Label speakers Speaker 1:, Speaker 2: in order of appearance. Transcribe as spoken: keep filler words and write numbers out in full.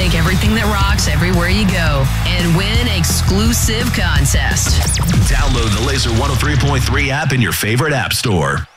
Speaker 1: Take everything that rocks everywhere you go and win exclusive contest.
Speaker 2: Download the Laser one oh three point three app in your favorite app store.